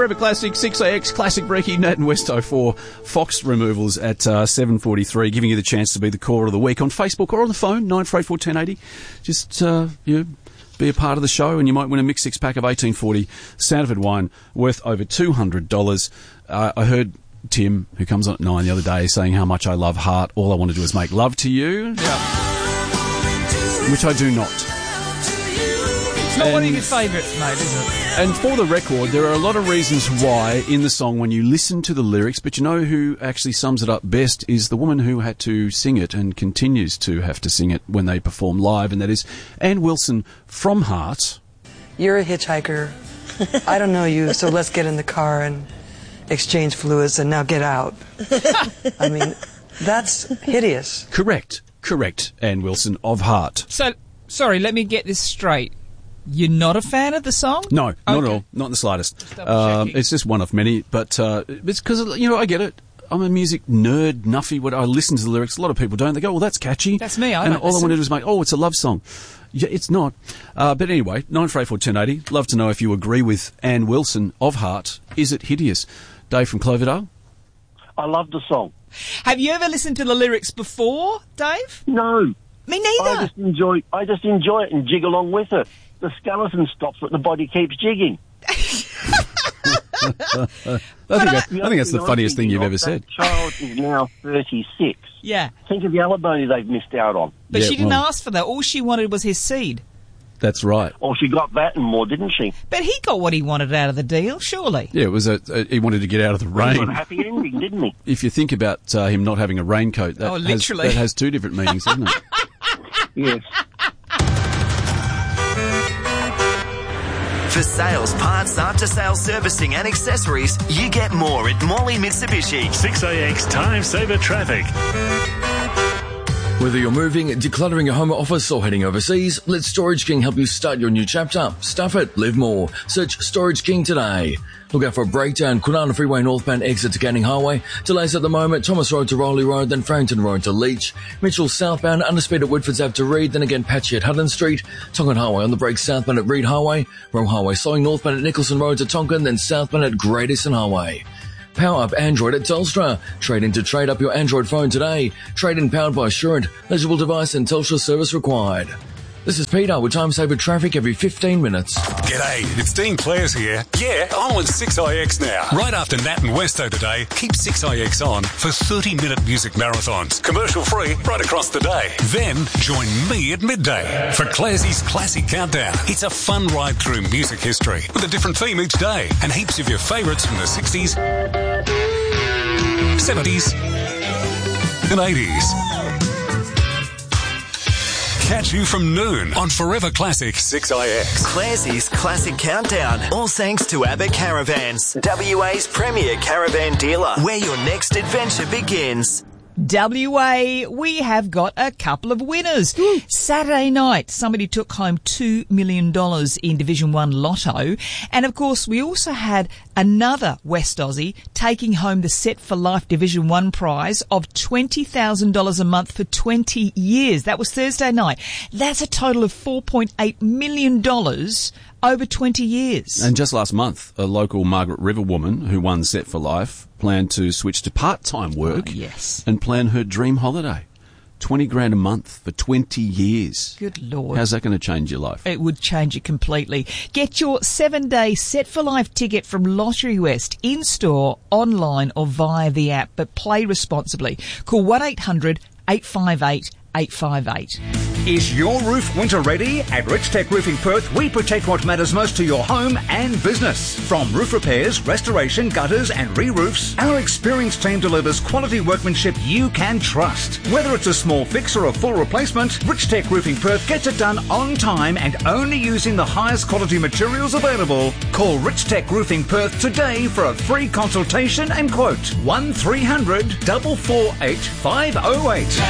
Forever Classic, 6AX, Classic Brekkie, Nat and Westo for Fox Removals at 7:43, giving you the chance to be the caller of the week on Facebook or on the phone, 9484 1080. Just, be a part of the show and you might win a mixed six-pack of 1840 Sanderford wine worth over $200. I heard Tim, who comes on at 9 the other day, saying how much I love Heart. All I want to do is make love to you. Yeah. Which I do not. It's not one of your favourites, mate, is it? And for the record, there are a lot of reasons why in the song when you listen to the lyrics, but you know who actually sums it up best is the woman who had to sing it and continues to have to sing it when they perform live, and that is Ann Wilson from Heart. You're a hitchhiker. I don't know you, so let's get in the car and exchange fluids and now get out. I mean, that's hideous. Correct, Ann Wilson of Heart. So, sorry, let me get this straight. You're not a fan of the song? No, not at all. Not in the slightest. It's just one of many, but it's because, I get it. I'm a music nerd, nuffy. I listen to the lyrics. A lot of people don't. They go, well, that's catchy. That's me. And all I want to do is make, it's a love song. Yeah, it's not. But anyway, 9484 1080. Love to know if you agree with Ann Wilson of Heart. Is it hideous? Dave from Cloverdale? I love the song. Have you ever listened to the lyrics before, Dave? No. Me neither. I just enjoy it and jig along with it. The skeleton stops, but the body keeps jigging. I think that's the funniest thing you've ever said. That child is now 36. Yeah. Think of the alimony they've missed out on. But she didn't ask for that. All she wanted was his seed. That's right. Well, she got that and more, didn't she? But he got what he wanted out of the deal, surely. Yeah, it was he wanted to get out of the rain. He got a happy ending, didn't he? If you think about him not having a raincoat, that has two different meanings, doesn't it? Yes. For sales, parts, after-sales servicing and accessories, you get more at Morley Mitsubishi. 6AX Time Saver Traffic. Whether you're moving, decluttering your home or office, or heading overseas, let Storage King help you start your new chapter. Stuff it, live more. Search Storage King today. Look out for a breakdown. Kwinana Freeway northbound exit to Canning Highway. Delays at the moment. Thomas Road to Rowley Road, then Farrington Road to Leach. Mitchell southbound. Underspeed at Woodford's Ave to Reed, then again patchy at Hutton Street. Tonkin Highway on the break southbound at Reed Highway. Roe Highway slowing northbound at Nicholson Road to Tonkin, then southbound at Great Eastern Highway. Power up Android at Telstra. Trade in to trade up your Android phone today. Trade in powered by Assurant. Legible device and Telstra service required. This is Peter with Time Saver Traffic every 15 minutes. G'day, it's Dean Clares here. Yeah, I'm on 6IX now. Right after Nat and Westo today, keep 6IX on for 30-minute music marathons. Commercial free right across the day. Then join me at midday for Clarsey's Classic Countdown. It's a fun ride through music history with a different theme each day and heaps of your favourites from the 60s, 70s and 80s. Catch you from noon on Forever Classic 6IX. Clarsey's Classic Countdown. All thanks to Abbott Caravans, WA's premier caravan dealer, where your next adventure begins. WA, we have got a couple of winners. Saturday night, somebody took home $2 million in Division 1 Lotto. And, of course, we also had another West Aussie taking home the Set for Life Division 1 prize of $20,000 a month for 20 years. That was Thursday night. That's a total of $4.8 million over 20 years. And just last month, a local Margaret River woman who won Set for Life planned to switch to part-time work and plan her dream holiday. $20,000 a month for 20 years. Good Lord. How's that going to change your life? It would change it completely. Get your 7-day Set for Life ticket from Lottery West in-store, online or via the app, but play responsibly. Call 1-800-858-858. Is your roof winter ready? At Rich Tech Roofing Perth, we protect what matters most to your home and business. From roof repairs, restoration, gutters and re-roofs, our experienced team delivers quality workmanship you can trust. Whether it's a small fix or a full replacement, Rich Tech Roofing Perth gets it done on time and only using the highest quality materials available. Call Rich Tech Roofing Perth today for a free consultation and quote. 1300 448 508.